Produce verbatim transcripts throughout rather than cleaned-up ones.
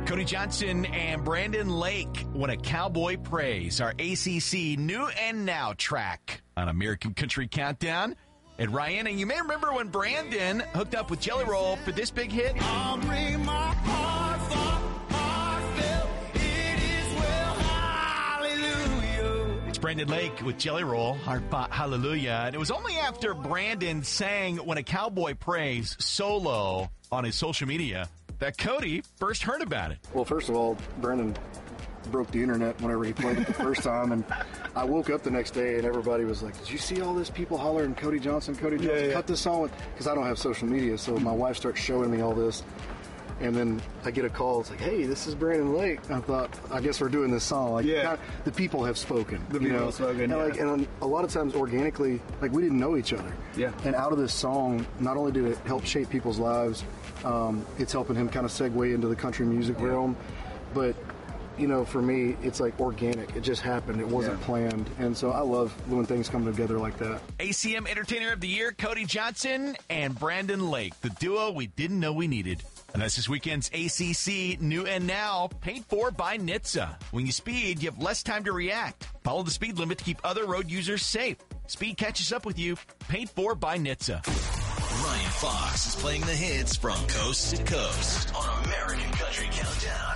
Cody Johnson and Brandon Lake, When a Cowboy Prays, our A C C New and Now track on American Country Countdown. And Ryan, and you may remember when Brandon hooked up with Jelly Roll for this big hit. I'll bring my heart for heartfelt, it is well, hallelujah. It's Brandon Lake with Jelly Roll, Heart Fought Hallelujah. And it was only after Brandon sang When a Cowboy Prays solo on his social media that Cody first heard about it. Well, first of all, Brandon broke the internet whenever he played it the first time, and I woke up the next day and everybody was like, did you see all this people hollering Cody Johnson, Cody Johnson, yeah, yeah. cut this song? Because I don't have social media, so my wife starts showing me all this, and then I get a call. It's like, hey, this is Brandon Lake. I thought, I guess we're doing this song. Like, yeah. God, the people have spoken. The you people know? have spoken, and, yeah. like, and a lot of times organically, like, we didn't know each other. Yeah. And out of this song, not only did it help shape people's lives, um, it's helping him kind of segue into the country music yeah. realm, but you know, for me, it's like organic. It just happened. It wasn't yeah. planned. And so I love when things come together like that. A C M Entertainer of the Year, Cody Johnson and Brandon Lake, the duo we didn't know we needed. And that's this weekend's A C C New and Now, paid for by N H T S A. When you speed, you have less time to react. Follow the speed limit to keep other road users safe. Speed catches up with you, paid for by N H T S A. Ryan Fox is playing the hits from coast to coast on American Country Countdown.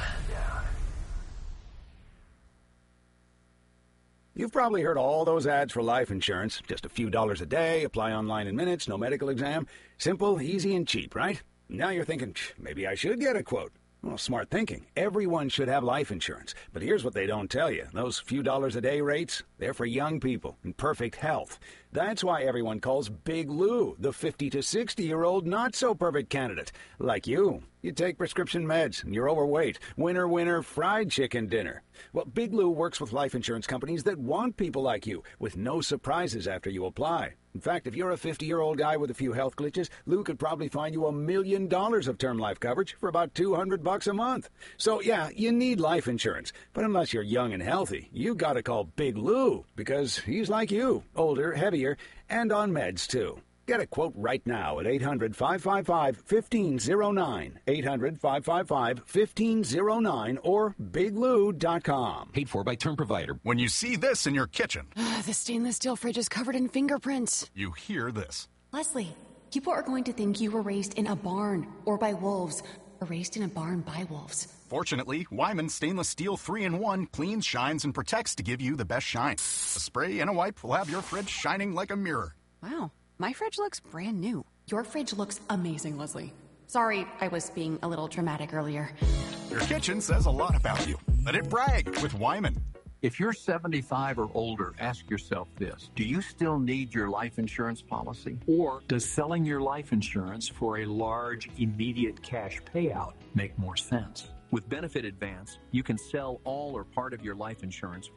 You've probably heard all those ads for life insurance. Just a few dollars a day, apply online in minutes, no medical exam. Simple, easy, and cheap, right? Now you're thinking, maybe I should get a quote. Well, smart thinking. Everyone should have life insurance. But here's what they don't tell you. Those few dollars a day rates, they're for young people in perfect health. That's why everyone calls Big Lou the fifty to sixty-year-old not-so-perfect candidate. Like you. You take prescription meds, and you're overweight. Winner, winner, fried chicken dinner. Well, Big Lou works with life insurance companies that want people like you, with no surprises after you apply. In fact, if you're a fifty-year-old guy with a few health glitches, Lou could probably find you a million dollars of term life coverage for about two hundred bucks a month. So, yeah, you need life insurance. But unless you're young and healthy, you gotta call Big Lou, because he's like you, older, heavier, and on meds, too. Get a quote right now at eight hundred, five five five, one five zero nine, eight hundred, five five five, one five zero nine, or big lou dot com. Paid for by Term Provider. When you see this in your kitchen, the stainless steel fridge is covered in fingerprints. You hear this. Leslie, people are going to think you were raised in a barn or by wolves, or raised in a barn by wolves. Fortunately, Wyman Stainless Steel three in one cleans, shines, and protects to give you the best shine. A spray and a wipe will have your fridge shining like a mirror. Wow. My fridge looks brand new. Your fridge looks amazing, Leslie. Sorry, I was being a little dramatic earlier. Your kitchen says a lot about you. Let it brag with Wyman. If you're seventy-five or older, ask yourself this. Do you still need your life insurance policy? Or does selling your life insurance for a large, immediate cash payout make more sense? With Benefit Advance, you can sell all or part of your life insurance